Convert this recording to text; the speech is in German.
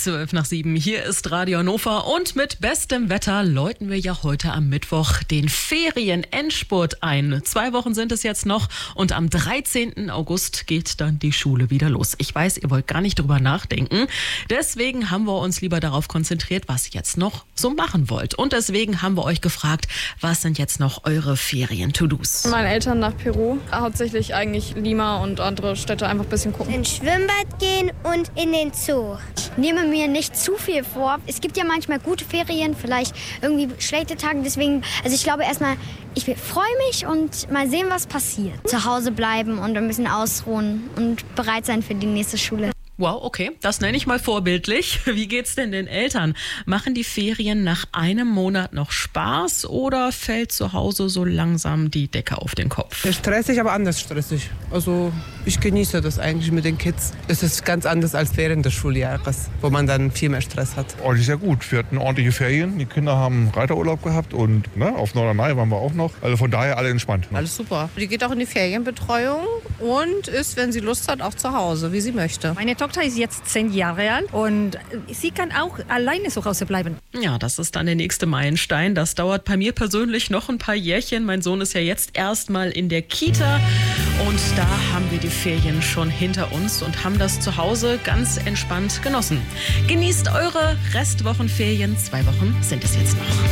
7:12. Hier ist Radio Hannover und mit bestem Wetter läuten wir ja heute am Mittwoch den Ferien-Endspurt ein. 2 Wochen sind es jetzt noch und am 13. August geht dann die Schule wieder los. Ich weiß, ihr wollt gar nicht drüber nachdenken. Deswegen haben wir uns lieber darauf konzentriert, was ihr jetzt noch so machen wollt. Und deswegen haben wir euch gefragt, was sind jetzt noch eure Ferien-To-Dos? Meine Eltern nach Peru, hauptsächlich eigentlich Lima und andere Städte einfach ein bisschen gucken. Ins Schwimmbad gehen und in den Zoo. Ich nehme mir nicht zu viel vor. Es gibt ja manchmal gute Ferien, vielleicht irgendwie schlechte Tage. Deswegen, also ich glaube erstmal, ich freue mich und mal sehen, was passiert. Zu Hause bleiben und ein bisschen ausruhen und bereit sein für die nächste Schule. Wow, okay, das nenne ich mal vorbildlich. Wie geht's denn den Eltern? Machen die Ferien nach einem Monat noch Spaß oder fällt zu Hause so langsam die Decke auf den Kopf? Stressig, aber anders stressig. Also ich genieße das eigentlich mit den Kids. Es ist ganz anders als während des Schuljahres, wo man dann viel mehr Stress hat. Eigentlich sehr gut. Wir hatten ordentliche Ferien. Die Kinder haben Reiterurlaub gehabt und auf Norderney waren wir auch noch. Also von daher alle entspannt. Alles super. Die geht auch in die Ferienbetreuung und ist, wenn sie Lust hat, auch zu Hause, wie sie möchte. Meine Tochter ist jetzt 10 Jahre alt und sie kann auch alleine zu Hause bleiben. Ja, das ist dann der nächste Meilenstein. Das dauert bei mir persönlich noch ein paar Jährchen. Mein Sohn ist ja jetzt erstmal in der Kita und da haben wir die Ferien schon hinter uns und haben das zu Hause ganz entspannt genossen. Genießt eure Restwochenferien. 2 Wochen sind es jetzt noch.